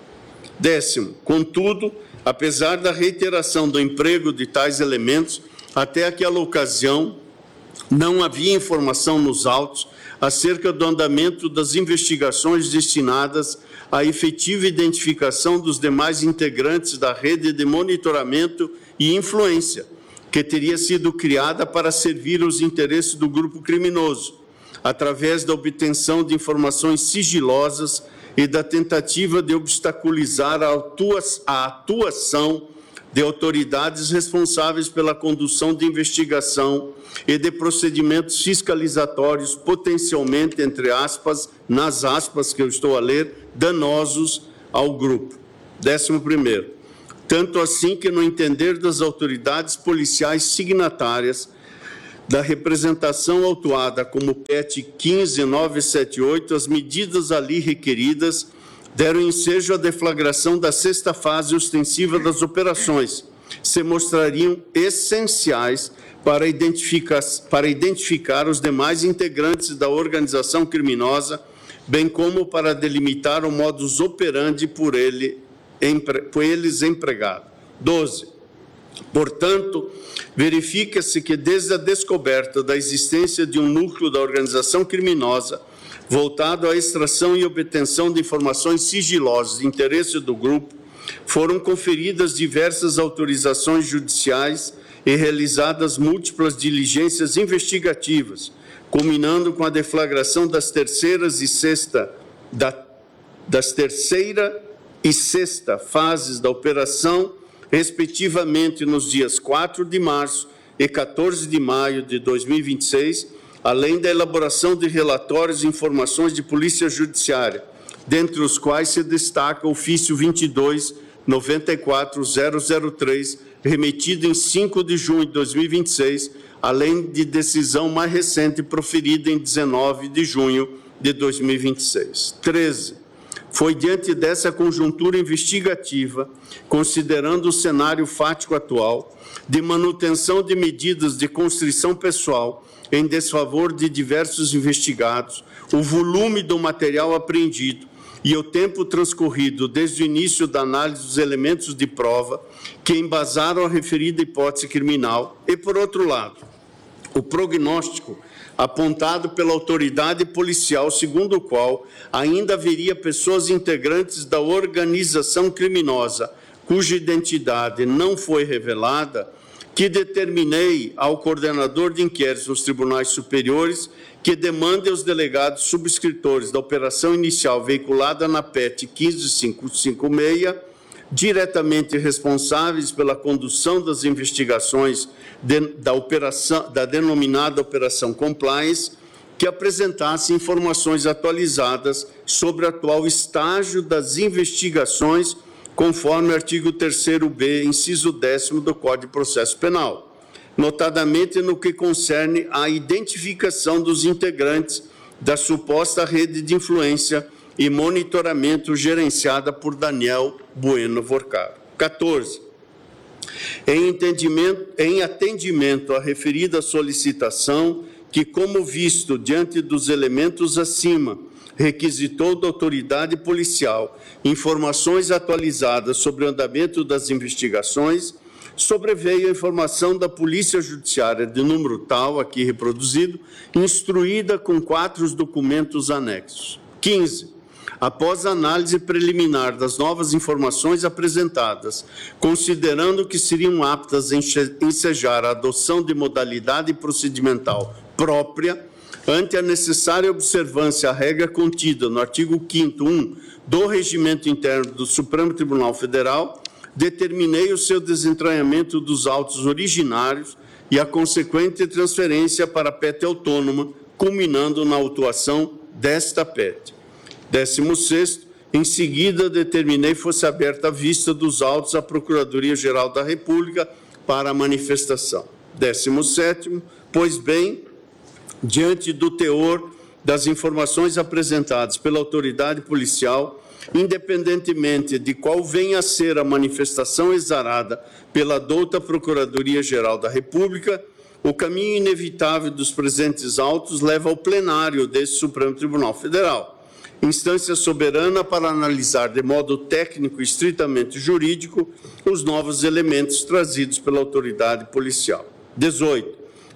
Décimo, contudo, apesar da reiteração do emprego de tais elementos, até aquela ocasião, Não havia informação nos autos acerca do andamento das investigações destinadas à efetiva identificação dos demais integrantes da rede de monitoramento e influência, que teria sido criada para servir os interesses do grupo criminoso, através da obtenção de informações sigilosas e da tentativa de obstaculizar a atuação de autoridades responsáveis pela condução de investigação e de procedimentos fiscalizatórios potencialmente, entre aspas, nas aspas que eu estou a ler, danosos ao grupo. Décimo primeiro, tanto assim que, no entender das autoridades policiais signatárias da representação autuada como P E T quinze mil novecentos e setenta e oito, as medidas ali requeridas deram ensejo à deflagração da sexta fase ostensiva das operações, se mostrariam essenciais para identificar, para identificar os demais integrantes da organização criminosa, bem como para delimitar o modus operandi por, ele, empre, por eles empregado. doze. Portanto, verifica-se que desde a descoberta da existência de um núcleo da organização criminosa voltado à extração e obtenção de informações sigilosas de interesse do grupo, foram conferidas diversas autorizações judiciais e realizadas múltiplas diligências investigativas, culminando com a deflagração das terceiras e sexta da, das terceira e sexta fases da operação, respectivamente nos dias quatro de março e quatorze de maio de dois mil e vinte e seis, além da elaboração de relatórios e informações de polícia judiciária, dentre os quais se destaca o ofício vinte e dois, noventa e quatro, zero zero três, remetido em cinco de junho de dois mil e vinte e seis, além de decisão mais recente proferida em dezenove de junho de dois mil e vinte e seis. treze. Foi diante dessa conjuntura investigativa, considerando o cenário fático atual, de manutenção de medidas de constrição pessoal em desfavor de diversos investigados, o volume do material apreendido e o tempo transcorrido desde o início da análise dos elementos de prova que embasaram a referida hipótese criminal e, por outro lado, o prognóstico apontado pela autoridade policial, segundo o qual ainda haveria pessoas integrantes da organização criminosa cuja identidade não foi revelada, que determinei ao coordenador de inquéritos nos tribunais superiores que demande aos delegados subscritores da operação inicial veiculada na P E T quinze mil quinhentos e cinquenta e seis, diretamente responsáveis pela condução das investigações de, da, operação, da denominada Operação Compliance, que apresentassem informações atualizadas sobre o atual estágio das investigações, conforme o artigo terceiro B, inciso décimo do Código de Processo Penal, notadamente no que concerne à identificação dos integrantes da suposta rede de influência e monitoramento gerenciada por Daniel Bueno Vorcaro. quatorze. Em, entendimento, em atendimento à referida solicitação, que, como visto diante dos elementos acima, requisitou da autoridade policial informações atualizadas sobre o andamento das investigações, sobreveio a informação da Polícia Judiciária de número tal, aqui reproduzido, instruída com quatro documentos anexos. quinze. Após a análise preliminar das novas informações apresentadas, considerando que seriam aptas a ensejar a adoção de modalidade procedimental própria, ante a necessária observância à regra contida no artigo quinto, um do Regimento Interno do Supremo Tribunal Federal, determinei o seu desentranhamento dos autos originários e a consequente transferência para a P E T autônoma, culminando na autuação desta P E T. décimo sexto, em seguida, determinei fosse aberta a vista dos autos à Procuradoria-Geral da República para a manifestação. décimo sétimo, pois bem, diante do teor das informações apresentadas pela autoridade policial, independentemente de qual venha a ser a manifestação exarada pela douta Procuradoria-Geral da República, o caminho inevitável dos presentes autos leva ao plenário deste Supremo Tribunal Federal, instância soberana para analisar de modo técnico e estritamente jurídico os novos elementos trazidos pela autoridade policial. dezoito.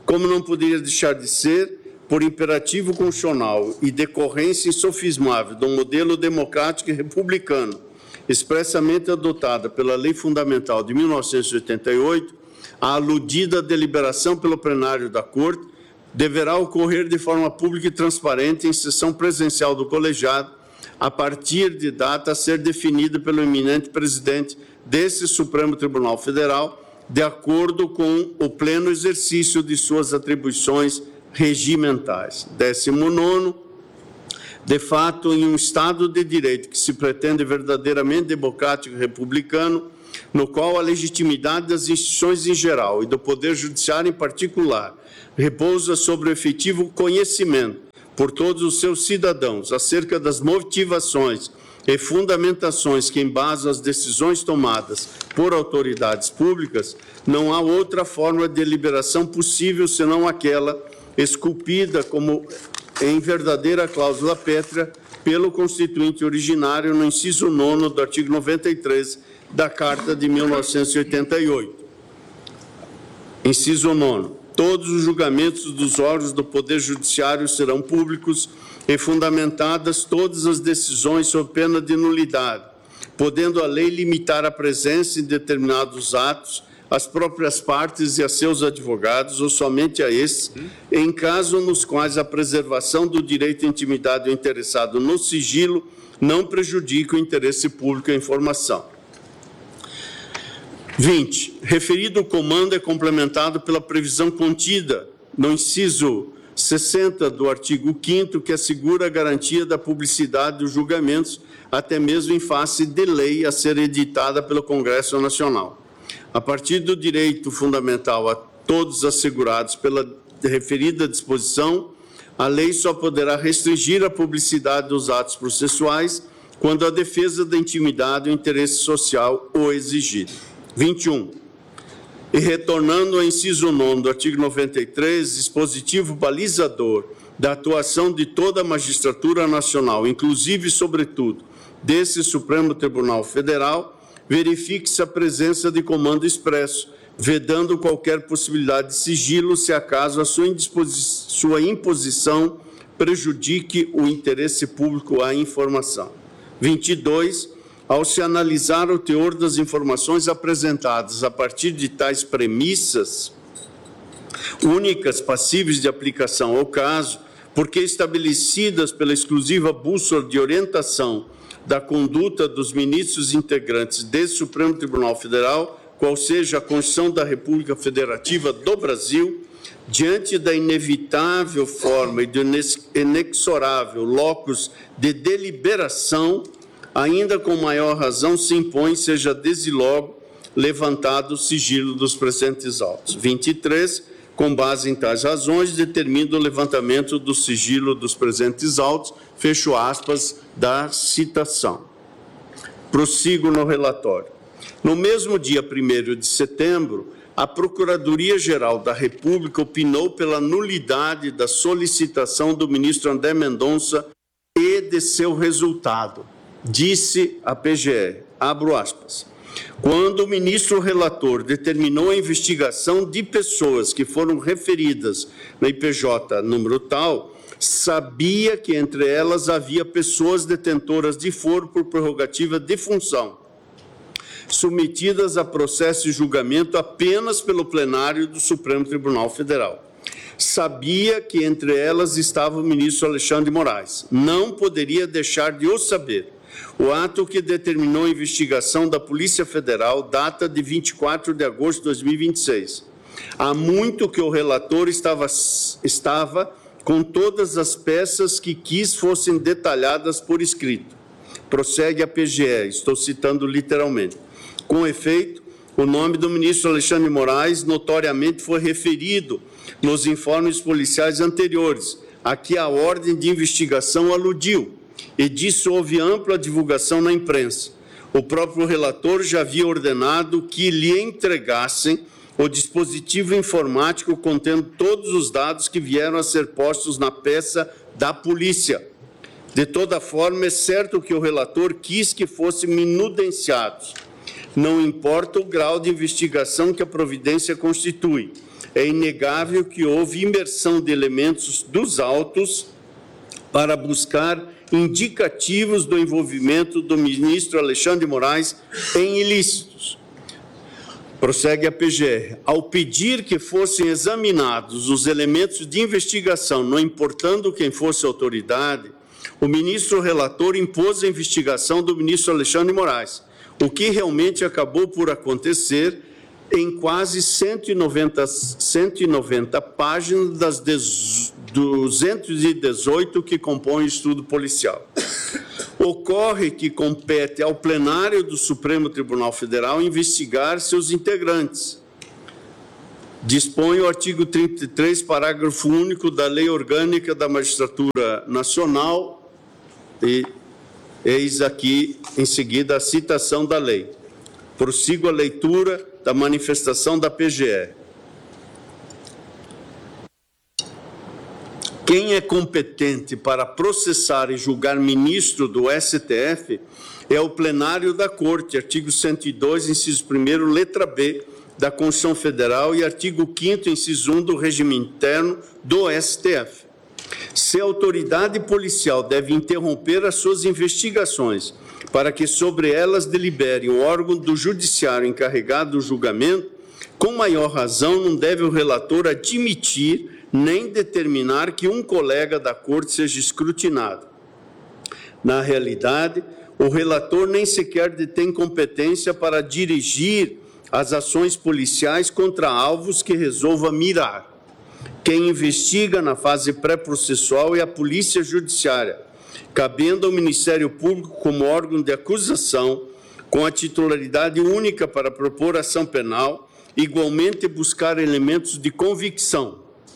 como não poderia deixar de ser, por imperativo constitucional e decorrência insofismável do modelo democrático e republicano, expressamente adotada pela Lei Fundamental de mil novecentos e oitenta e oito, a aludida deliberação pelo plenário da Corte deverá ocorrer de forma pública e transparente em sessão presencial do colegiado, a partir de data a ser definida pelo eminente presidente desse Supremo Tribunal Federal, de acordo com o pleno exercício de suas atribuições regimentais. Décimo nono, de fato, em um Estado de Direito que se pretende verdadeiramente democrático e republicano, no qual a legitimidade das instituições em geral e do Poder Judiciário em particular repousa sobre o efetivo conhecimento por todos os seus cidadãos acerca das motivações e fundamentações que embasam as decisões tomadas por autoridades públicas, não há outra forma de deliberação possível senão aquela esculpida como em verdadeira cláusula pétrea pelo Constituinte originário no inciso nono do artigo noventa e três da Carta de mil novecentos e oitenta e oito. Inciso nono. Todos os julgamentos dos órgãos do Poder Judiciário serão públicos e fundamentadas todas as decisões sob pena de nulidade, podendo a lei limitar a presença em determinados atos às próprias partes e a seus advogados, ou somente a esses, em caso nos quais a preservação do direito à intimidade do interessado no sigilo não prejudique o interesse público à informação. vinte. Referido comando é complementado pela previsão contida no inciso sessenta do artigo quinto, que assegura a garantia da publicidade dos julgamentos, até mesmo em face de lei a ser editada pelo Congresso Nacional. A partir do direito fundamental a todos assegurados pela referida disposição, a lei só poderá restringir a publicidade dos atos processuais quando a defesa da intimidade ou interesse social o exigir. vinte e um. E retornando ao inciso nono do artigo noventa e três, dispositivo balizador da atuação de toda a magistratura nacional, inclusive e sobretudo desse Supremo Tribunal Federal, verifique-se a presença de comando expresso, vedando qualquer possibilidade de sigilo, se acaso a sua, sua imposição prejudique o interesse público à informação. vinte e dois. Ao se analisar o teor das informações apresentadas a partir de tais premissas únicas passíveis de aplicação ao caso, porque estabelecidas pela exclusiva bússola de orientação da conduta dos ministros integrantes desse Supremo Tribunal Federal, qual seja a Constituição da República Federativa do Brasil, diante da inevitável forma e do inexorável locus de deliberação, ainda com maior razão se impõe, seja desde logo levantado o sigilo dos presentes autos. vinte e três. Com base em tais razões, determina o levantamento do sigilo dos presentes autos, fecho aspas da citação. Prossigo no relatório. No mesmo dia primeiro de setembro, a Procuradoria-Geral da República opinou pela nulidade da solicitação do ministro André Mendonça e de seu resultado. Disse a P G R, abro aspas, quando o ministro relator determinou a investigação de pessoas que foram referidas na I P J número tal, sabia que entre elas havia pessoas detentoras de foro por prerrogativa de função, submetidas a processo de julgamento apenas pelo plenário do Supremo Tribunal Federal. Sabia que entre elas estava o ministro Alexandre de Moraes. Não poderia deixar de o saber. O ato que determinou a investigação da Polícia Federal data de vinte e quatro de agosto de dois mil e vinte e seis. Há muito que o relator estava, estava com todas as peças que quis fossem detalhadas por escrito. Prossegue a P G R, estou citando literalmente. Com efeito, o nome do ministro Alexandre de Moraes notoriamente foi referido nos informes policiais anteriores, a que a ordem de investigação aludiu, e disso houve ampla divulgação na imprensa. O próprio relator já havia ordenado que lhe entregassem o dispositivo informático contendo todos os dados que vieram a ser postos na peça da polícia. De toda forma, é certo que o relator quis que fossem minudenciados. Não importa o grau de investigação que a providência constitui. é inegável que houve imersão de elementos dos autos para buscar indicativos do envolvimento do ministro Alexandre de Moraes em ilícitos. Prossegue a P G R. Ao pedir que fossem examinados os elementos de investigação, não importando quem fosse a autoridade, o ministro relator impôs a investigação do ministro Alexandre de Moraes, o que realmente acabou por acontecer em quase cento e noventa, cento e noventa páginas das duzentas e dezoito que compõem o estudo policial. Ocorre que compete ao plenário do Supremo Tribunal Federal investigar seus integrantes. Dispõe o artigo trinta e três, parágrafo único da Lei Orgânica da Magistratura Nacional, e eis aqui, em seguida, a citação da lei. Prossigo a leitura da manifestação da P G R. Quem é competente para processar e julgar ministro do S T F é o plenário da Corte, artigo cento e dois, inciso primeiro, letra B, da Constituição Federal e artigo quinto, inciso um, do regime interno do S T F. Se a autoridade policial deve interromper as suas investigações para que sobre elas delibere o órgão do judiciário encarregado do julgamento, com maior razão não deve o relator admitir nem determinar que um colega da corte seja escrutinado. Na realidade, o relator nem sequer detém competência para dirigir as ações policiais contra alvos que resolva mirar. Quem investiga na fase pré-processual é a Polícia Judiciária, cabendo ao Ministério Público como órgão de acusação, com a titularidade única para propor ação penal, igualmente buscar elementos de convicção.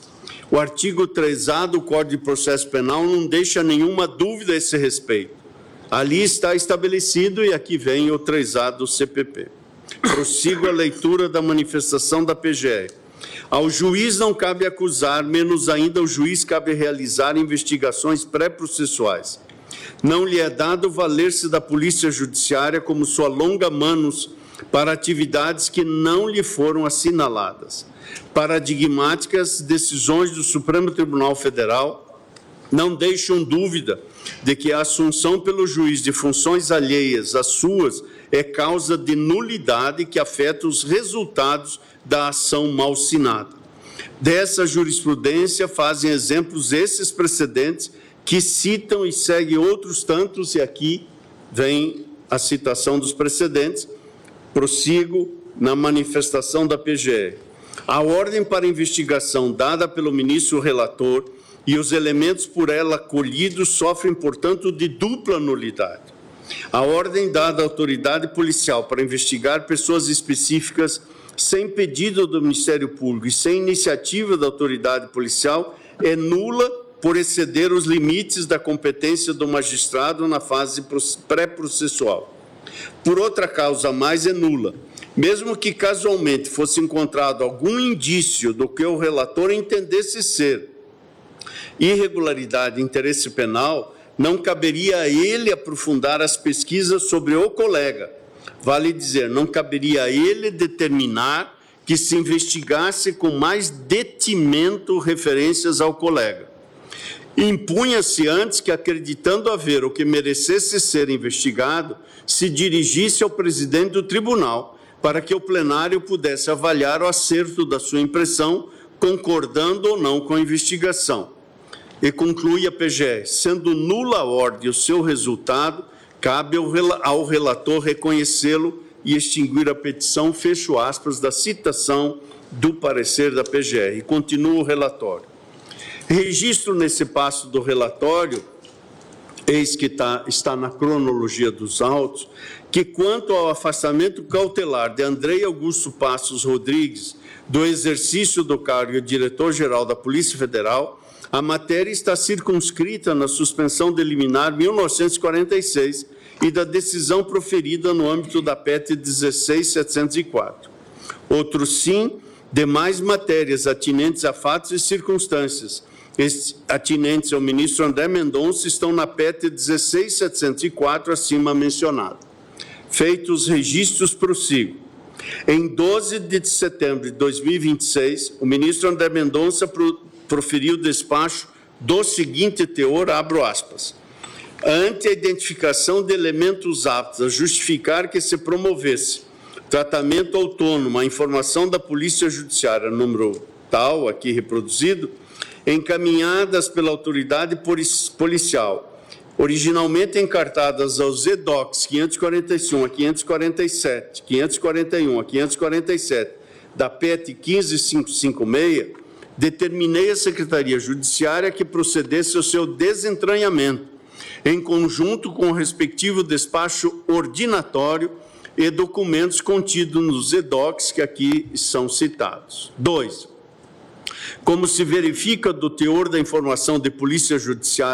O artigo três A do Código de Processo Penal não deixa nenhuma dúvida a esse respeito. Ali está estabelecido, e aqui vem o três A do C P P. Prossigo a leitura da manifestação da P G R. Ao juiz não cabe acusar, menos ainda ao juiz cabe realizar investigações pré-processuais. Não lhe é dado valer-se da Polícia Judiciária como sua longa manus para atividades que não lhe foram assinaladas. Paradigmáticas decisões do Supremo Tribunal Federal não deixam dúvida de que a assunção pelo juiz de funções alheias às suas é causa de nulidade que afeta os resultados da ação malsinada. Dessa jurisprudência fazem exemplos esses precedentes que citam e seguem outros tantos, e aqui vem a citação dos precedentes. Prossigo na manifestação da P G R. A ordem para investigação dada pelo ministro relator e os elementos por ela colhidos sofrem, portanto, de dupla nulidade. A ordem dada à autoridade policial para investigar pessoas específicas sem pedido do Ministério Público e sem iniciativa da autoridade policial é nula por exceder os limites da competência do magistrado na fase pré-processual. Por outra causa mais, é nula, mesmo que casualmente fosse encontrado algum indício do que o relator entendesse ser irregularidade de interesse penal, não caberia a ele aprofundar as pesquisas sobre o colega. Vale dizer, não caberia a ele determinar que se investigasse com mais detimento referências ao colega. Impunha-se antes que, acreditando haver o que merecesse ser investigado, se dirigisse ao presidente do tribunal para que o plenário pudesse avaliar o acerto da sua impressão, concordando ou não com a investigação. E conclui a P G R, sendo nula a ordem o seu resultado, cabe ao relator reconhecê-lo e extinguir a petição, fecho aspas, da citação do parecer da P G R. E continua o relatório. Registro nesse passo do relatório, eis que tá, está na cronologia dos autos, que quanto ao afastamento cautelar de Andrei Augusto Passos Rodrigues do exercício do cargo de diretor-geral da Polícia Federal, a matéria está circunscrita na suspensão de liminar mil novecentos e quarenta e seis e da decisão proferida no âmbito da P E T dezesseis mil setecentos e quatro. Outro sim, demais matérias atinentes a fatos e circunstâncias atinentes ao ministro André Mendonça estão na P E T dezesseis mil setecentos e quatro, acima mencionado. Feitos os registros, prossigo. Em doze de setembro de dois mil e vinte e seis, o ministro André Mendonça proferiu despacho do seguinte teor, abro aspas, ante a identificação de elementos aptos a justificar que se promovesse tratamento autônomo à informação da Polícia Judiciária, número tal, aqui reproduzido, encaminhadas pela autoridade policial, originalmente encartadas aos E D O Cs quinhentos e quarenta e um a quinhentos e quarenta e sete, quinhentos e quarenta e um a quinhentos e quarenta e sete, da P E T quinze mil quinhentos e cinquenta e seis, determinei à Secretaria Judiciária que procedesse ao seu desentranhamento, em conjunto com o respectivo despacho ordinatório e documentos contidos nos E D O Cs que aqui são citados. Dois. Como se verifica do teor da informação de Polícia Judiciária